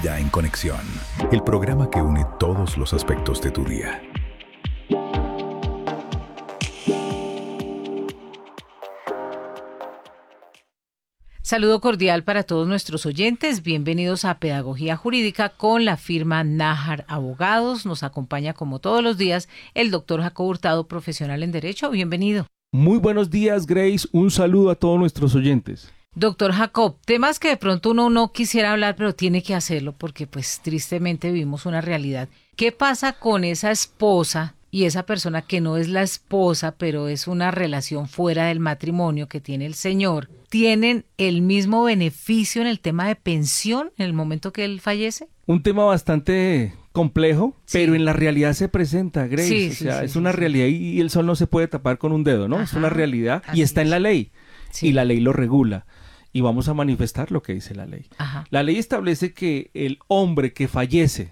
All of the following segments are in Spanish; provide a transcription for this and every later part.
Vida en Conexión, el programa que une todos los aspectos de tu día. Saludo cordial para todos nuestros oyentes. Bienvenidos a Pedagogía Jurídica con la firma Nájar Abogados. Nos acompaña como todos los días el doctor Jacob Hurtado, profesional en Derecho. Bienvenido. Muy buenos días, Grace. Un saludo a todos nuestros oyentes. Doctor Jacob, temas que de pronto uno no quisiera hablar, pero tiene que hacerlo porque pues tristemente vivimos una realidad. ¿Qué pasa con esa esposa y esa persona que no es la esposa, pero es una relación fuera del matrimonio que tiene el señor? ¿Tienen el mismo beneficio en el tema de pensión en el momento que él fallece? Un tema bastante complejo, Sí. pero en la realidad se presenta, Grace. Sí, o sea, sí, es sí, una sí. realidad y el sol no se puede tapar con un dedo, ¿no? Ajá, es una realidad así y está en es. la ley. Sí. Y la ley lo regula. Y vamos a manifestar lo que dice la ley. Ajá. La ley establece que el hombre que fallece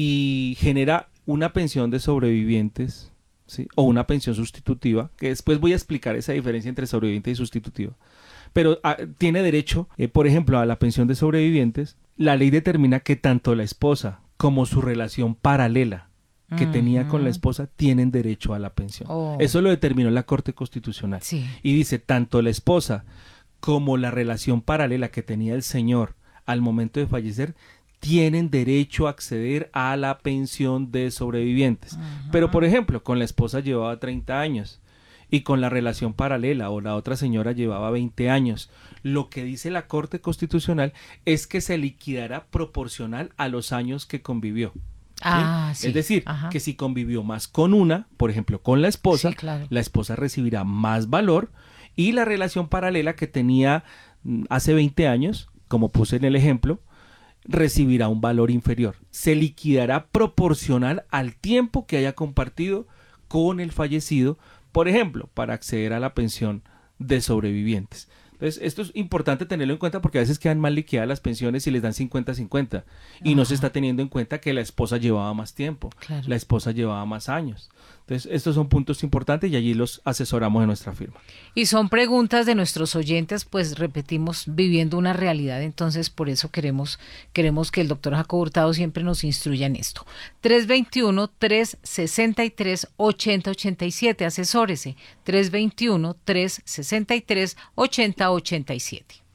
y genera una pensión de sobrevivientes, ¿sí?, o una pensión sustitutiva, que después voy a explicar esa diferencia entre sobreviviente y sustitutiva, pero tiene derecho, por ejemplo, a la pensión de sobrevivientes. La ley determina que tanto la esposa como su relación paralela que tenía con la esposa tienen derecho a la pensión. Oh. Eso lo determinó la Corte Constitucional. Sí. Y dice, tanto la esposa como la relación paralela que tenía el señor al momento de fallecer tienen derecho a acceder a la pensión de sobrevivientes. Pero, por ejemplo, con la esposa llevaba 30 años y con la relación paralela o la otra señora llevaba 20 años. Lo que dice la Corte Constitucional es que se liquidará proporcional a los años que convivió. Ah, sí. Es decir, Ajá. que si convivió más con una, por ejemplo, con la esposa, Sí, claro. la esposa recibirá más valor y la relación paralela que tenía hace 20 años, como puse en el ejemplo, recibirá un valor inferior. Se liquidará proporcional al tiempo que haya compartido con el fallecido, por ejemplo, para acceder a la pensión de sobrevivientes. Entonces, esto es importante tenerlo en cuenta porque a veces quedan mal liquidadas las pensiones y les dan 50-50 y no se está teniendo en cuenta que la esposa llevaba más tiempo, Claro. la esposa llevaba más años. Entonces, estos son puntos importantes y allí los asesoramos en nuestra firma. Y son preguntas de nuestros oyentes, pues repetimos, viviendo una realidad, entonces por eso queremos que el doctor Jacob Hurtado siempre nos instruya en esto. 321-363-8087, asesórese, 321-363-8087.